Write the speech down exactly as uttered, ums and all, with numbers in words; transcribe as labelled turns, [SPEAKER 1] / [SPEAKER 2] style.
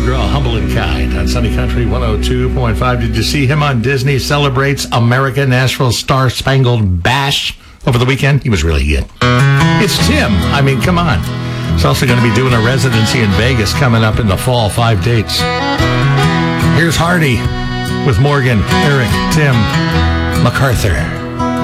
[SPEAKER 1] Grohl, Humble and Kind on Sunny Country one oh two point five. Did you see him on Disney Celebrates America Nashville Star Spangled Bash over the weekend? He was really good. It's Tim. I mean, come on. He's also going to be doing a residency in Vegas coming up in the fall, five dates. Here's Hardy with Morgan, Eric, Tim, MacArthur.